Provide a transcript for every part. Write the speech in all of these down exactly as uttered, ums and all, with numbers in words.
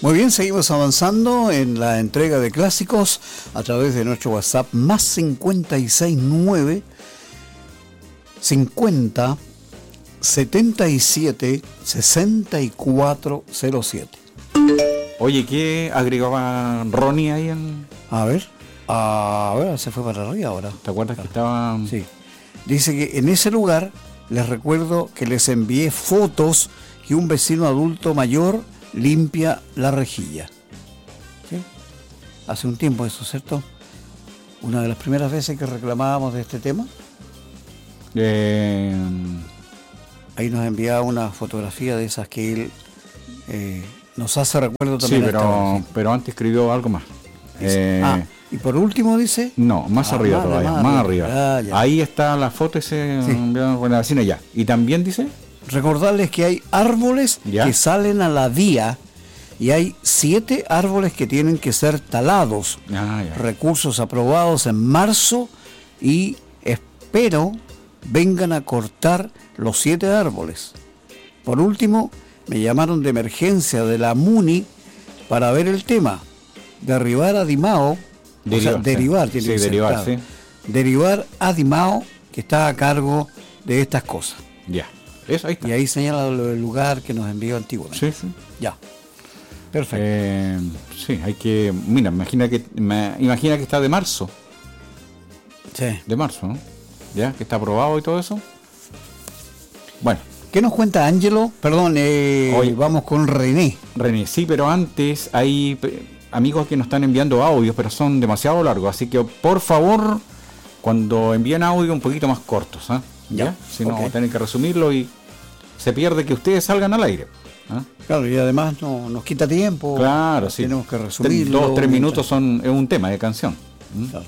Muy bien, seguimos avanzando en la entrega de clásicos a través de nuestro WhatsApp más cincuenta y seis nueve cincuenta setenta y siete sesenta y cuatro cero siete. Oye, ¿qué agregaba Ronnie ahí en...? A ver, a ver, se fue para arriba ahora. ¿Te acuerdas que estaba...? Sí. Dice que en ese lugar les recuerdo que les envié fotos que un vecino adulto mayor limpia la rejilla. ¿Sí? Hace un tiempo eso, ¿cierto? Una de las primeras veces que reclamábamos de este tema. Eh... Ahí nos enviaba una fotografía de esas que él eh, nos hace recuerdo también. Sí, pero, sí. pero antes escribió algo más. Eh... Ah, y por último dice... No, más ah, arriba más, todavía, más, más arriba. arriba. Ah, Ahí está la foto ese sí. Con la vecina ya. Y también dice... Recordarles que hay árboles ¿Ya? que salen a la vía y hay siete árboles que tienen que ser talados. Ah, Recursos aprobados en marzo y espero vengan a cortar los siete árboles. Por último, me llamaron de emergencia de la MUNI para ver el tema. Derribar a Dimao, derivar, o sea, derivar, sí. tiene Sí, que ser, derivar, claro. sí. Derivar a Dimao, que está a cargo de estas cosas. Ya. Eso, ahí está. Y ahí señala el lugar que nos envió antiguamente. Sí, sí. Ya. Perfecto. Eh, sí, hay que... Mira, imagina que me, imagina que está de marzo. Sí. De marzo, ¿no? Ya, que está aprobado y todo eso. Bueno. ¿Qué nos cuenta Ángelo? Perdón, eh, Hoy vamos con René. René, sí, pero antes hay amigos que nos están enviando audios, pero son demasiado largos. Así que, por favor, cuando envíen audio un poquito más cortos, ¿eh? ¿Ya? ¿Ya? Si no, okay. Tienen que resumirlo y se pierde que ustedes salgan al aire. ¿eh? Claro, y además no, nos quita tiempo. Claro, sí. Tenemos que resumirlo. Dos, tres minutos son es un tema de canción. ¿Mm? Claro.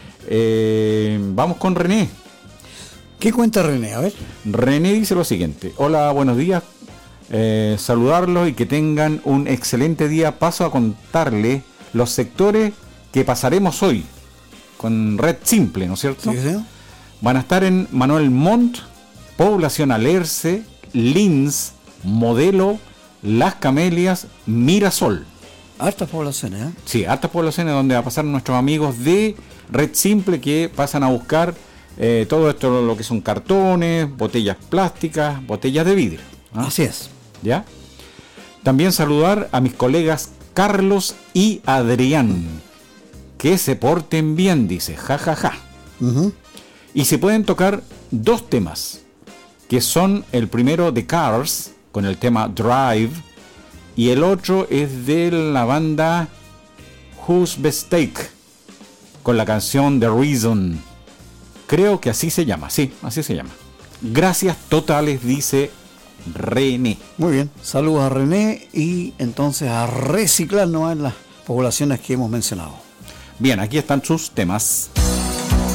Eh, vamos con René. ¿Qué cuenta René? A ver. René dice lo siguiente. Hola, buenos días. Eh, saludarlos y que tengan un excelente día. Paso a contarle los sectores que pasaremos hoy con Red Simple, ¿no es cierto? Sí, sí. Van a estar en Manuel Montt, Población Alerce, Lins, Modelo, Las Camelias, Mirasol. Hartas poblaciones, ¿eh? Sí, hartas poblaciones donde va a pasar nuestros amigos de Red Simple que pasan a buscar eh, todo esto, lo que son cartones, botellas plásticas, botellas de vidrio. ¿Ah? Así es. ¿Ya? También saludar a mis colegas Carlos y Adrián. Que se porten bien, dice, ja, ja, ja. Uh-huh. Y se pueden tocar dos temas, que son el primero de Cars, con el tema Drive, y el otro es de la banda Who's Mistake, con la canción The Reason. Creo que así se llama, sí, así se llama. Gracias totales, dice René. Muy bien, saludos a René y entonces a reciclar nomás en las poblaciones que hemos mencionado. Bien, aquí están sus temas.